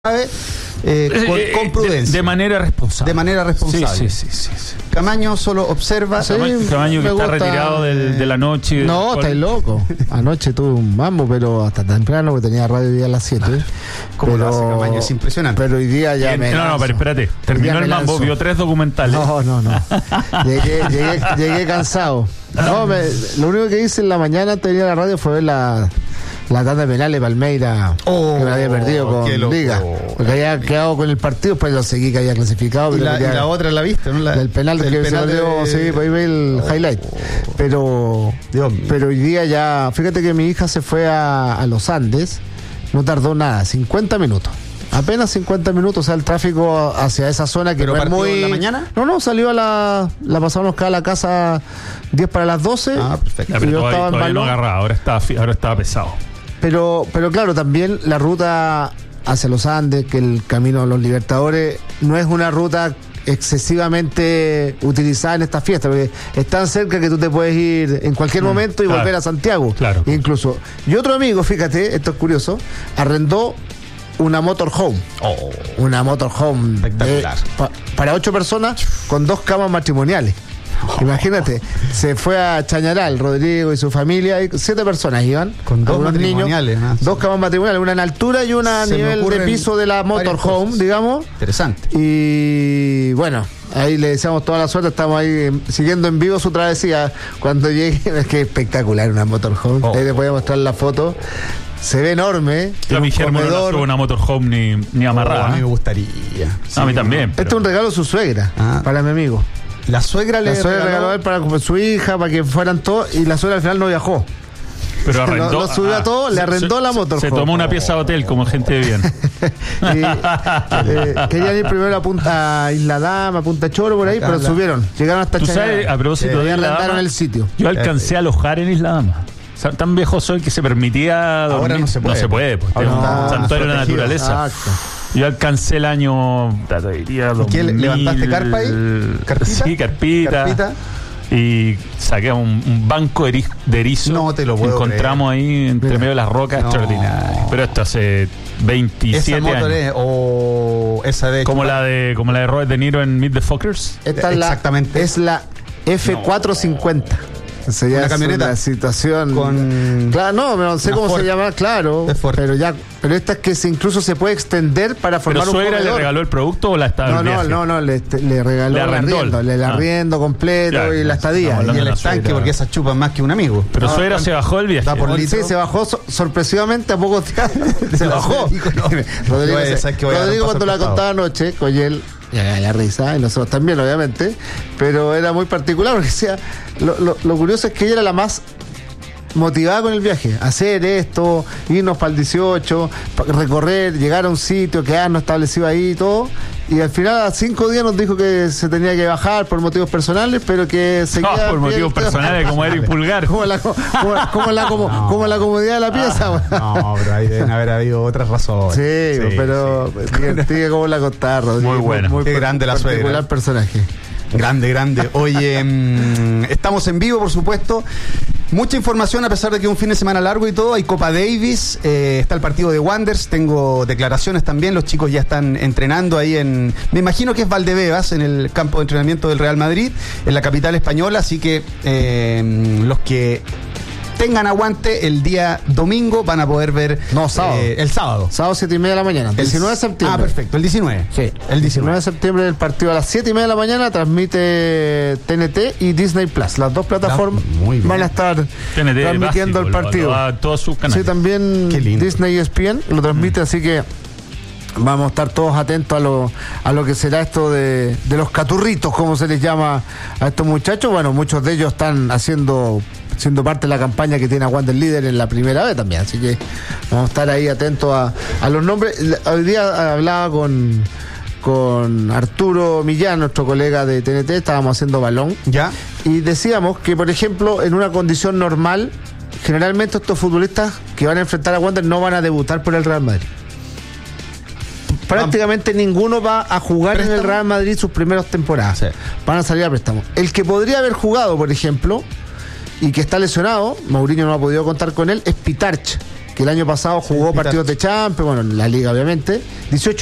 con prudencia. De manera responsable. De manera responsable. Sí. Camaño solo observa. Sí, Camaño que está retirado de la noche. No, estáis loco. Anoche tuve un mambo, pero hasta temprano, porque tenía radio hoy día a las 7. ¿Cómo lo hace Camaño? Es impresionante. Pero hoy día ya me No, pero espérate. Terminó el mambo, vio 3 documentales. No. Llegué cansado. No, lo único que hice en la mañana antes de venir a la radio fue ver la tanda penal de Palmeira, que me había perdido con Liga, porque había quedado con el partido, pues lo seguí que había clasificado. Y la otra la viste, ¿no? Del penal que se perdió, sí, pues ahí ve el highlight. Pero hoy día ya, fíjate que mi hija se fue a los Andes, no tardó nada, 50 minutos. Apenas 50 minutos, o sea, el tráfico hacia esa zona que ¿Pero no es muy... en la mañana? No, salió la pasamos acá a la casa 10 para las 12. Ah, perfecto. Pero yo estaba en todavía no balón. agarraba, ahora estaba pesado. Pero claro, también la ruta hacia los Andes, que el camino a los Libertadores, no es una ruta excesivamente utilizada en estas fiestas, porque es tan cerca que tú te puedes ir en cualquier momento y volver a Santiago. Claro. Incluso. Y otro amigo, fíjate, esto es curioso, arrendó una motorhome. Una motorhome espectacular. Para 8 personas con 2 camas matrimoniales. Imagínate, se fue a Chañaral, Rodrigo y su familia, y 7 personas iban. Con 2 matrimoniales. Niños, 2 camas matrimoniales, una en altura y una a nivel de piso de la motorhome, digamos. Interesante. Y bueno, ahí le deseamos toda la suerte, estamos ahí siguiendo en vivo su travesía. Cuando llegue, es que espectacular una motorhome. Ahí les voy a mostrar la foto. Se ve enorme. Yo a mi Germán no tuve una motorhome ni amarrada. A mí me gustaría. A mí también. Este es un regalo de su suegra para mi amigo. La suegra le regaló a él para su hija, para que fueran todos, y la suegra al final no viajó. Pero arrendó. Lo subió a todo, le arrendó la motorhome. Se tomó una pieza de hotel como gente de bien. Querían ir primero a Isla Dama, a Punta Choro, por ahí, pero subieron. Llegaron hasta Chañaral. A propósito de Isla Dama, el sitio. Yo alcancé a alojar en Isla Dama. Tan viejo soy que se permitía dormir. Ahora no se puede. Pues, es un santuario de la naturaleza. Exacto. Yo alcancé el año, diría, 2000. ¿Levantaste carpa ahí? ¿Carpita? Sí, carpita. Y saqué un banco de erizo. No te lo puedo encontramos creer. Ahí entre medio de las rocas, extraordinario. Pero esto hace 27 ¿Esa motor años. o esa de como la de Robert De Niro en Meet the Fuckers. Esta exactamente. Es la F450. Una camioneta. Una situación con... Claro, no sé cómo se llama, claro. Pero esta es que incluso se puede extender para formar un comedor. ¿Le regaló el producto o la estadía? No, le regaló el arriendo completo y la estadía. Y el estanque, porque esas chupan más que un amigo. Pero suegra se bajó del viaje. Sí, se bajó sorpresivamente a pocos días. Se bajó. Rodrigo cuando la contaba anoche, Coyel, la risa, y nosotros también, obviamente, pero era muy particular porque decía, lo curioso es que ella era la más motivada con el viaje, hacer esto, irnos para el 18, recorrer, llegar a un sitio, quedarnos establecido ahí y todo, y al final a 5 días nos dijo que se tenía que bajar por motivos personales, pero que seguía por motivos personales como Eric Pulgar, como la comodidad de la pieza. No, pero ahí deben haber habido otras razones. Sí, pero sigue como la contaba, Rodrigo. Muy buena. Qué grande la suegra. Particular personaje. Grande. Oye, estamos en vivo, por supuesto. Mucha información, a pesar de que es un fin de semana largo y todo. Hay Copa Davis, está el partido de Wanderers. Tengo declaraciones también. Los chicos ya están entrenando ahí me imagino que es Valdebebas, en el campo de entrenamiento del Real Madrid, en la capital española. Así que los que tengan aguante el día domingo van a poder ver. No, sábado. El sábado. Sábado 7:30 de la mañana. 19 de septiembre. Ah, perfecto. El 19. Sí. El 19 de septiembre del partido a las 7:30 de la mañana transmite TNT y Disney Plus. Las dos plataformas van a estar transmitiendo el partido. A todos sus canales. Sí, también Disney y ESPN lo transmite, así que vamos a estar todos atentos a lo que será esto de los caturritos, como se les llama a estos muchachos. Bueno, muchos de ellos están siendo parte de la campaña que tiene a Wander líder en la primera vez también, así que vamos a estar ahí atentos a los nombres. Hoy día hablaba con Arturo Millán, nuestro colega de TNT, estábamos haciendo balón y decíamos que, por ejemplo, en una condición normal, generalmente estos futbolistas que van a enfrentar a Wander no van a debutar por el Real Madrid. Prácticamente ninguno va a jugar en el Real Madrid sus primeras temporadas. Sí. Van a salir a préstamo. El que podría haber jugado, por ejemplo, y que está lesionado, Mourinho no ha podido contar con él, es Pitarch, que que el año pasado jugó partidos de Champions, bueno, en la Liga obviamente, 18